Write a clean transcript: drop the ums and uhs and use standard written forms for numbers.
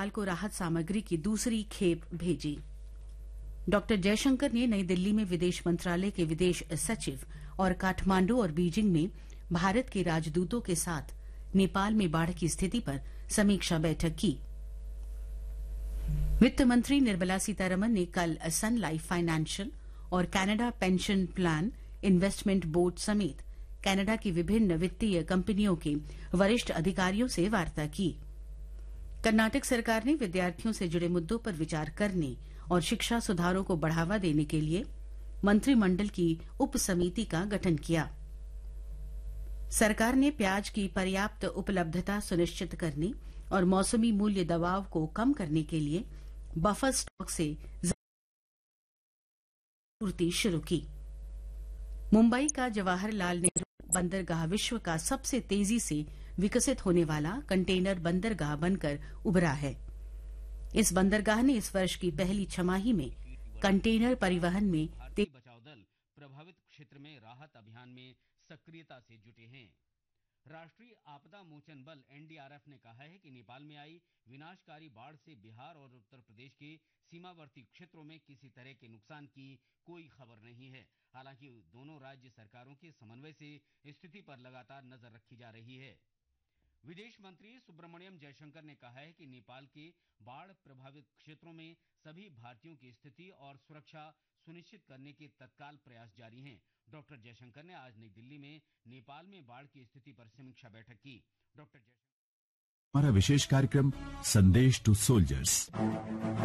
नेपाल को राहत सामग्री की दूसरी खेप भेजी। डॉक्टर जयशंकर ने नई दिल्ली में विदेश मंत्रालय के विदेश सचिव और काठमांडू और बीजिंग में भारत के राजदूतों के साथ नेपाल में बाढ़ की स्थिति पर समीक्षा बैठक की। वित्त मंत्री निर्मला सीतारमण ने कल सन लाइफ फाइनेंशियल और Canada pension plan investment board समेत कनाडा की विभिन्न वित्तीय कंपनियों के वरिष्ठ अधिकारियों से वार्ता की। कर्नाटक सरकार ने विद्यार्थियों से जुड़े मुद्दों पर विचार करने और शिक्षा सुधारों को बढ़ावा देने के लिए मंत्रिमंडल की उप समिति का गठन किया। सरकार ने प्याज की पर्याप्त उपलब्धता सुनिश्चित करने और मौसमी मूल्य दबाव को कम करने के लिए बफर स्टॉक से पूर्ति शुरू की। मुंबई का जवाहरलाल नेहरू बंदरगाह विश्व का सबसे तेजी से विकसित होने वाला कंटेनर बंदरगाह बनकर उभरा है। इस बंदरगाह ने इस वर्ष की पहली छमाही में कंटेनर परिवहन में बचाव दल प्रभावित क्षेत्र में राहत अभियान में सक्रियता से जुटे हैं। राष्ट्रीय आपदा मोचन बल एनडीआरएफ ने कहा है कि नेपाल में आई विनाशकारी बाढ़ से बिहार और उत्तर प्रदेश के सीमावर्ती क्षेत्रों में किसी तरह के नुकसान की कोई खबर नहीं है। हालांकि दोनों राज्य सरकारों के समन्वय से स्थिति पर लगातार नजर रखी जा रही है। विदेश मंत्री सुब्रमण्यम जयशंकर ने कहा है कि नेपाल के बाढ़ प्रभावित क्षेत्रों में सभी भारतीयों की स्थिति और सुरक्षा सुनिश्चित करने के तत्काल प्रयास जारी हैं। डॉक्टर जयशंकर ने आज नई दिल्ली में नेपाल में बाढ़ की स्थिति पर समीक्षा बैठक की। हमारा विशेष कार्यक्रम संदेश टू सोल्जर्स।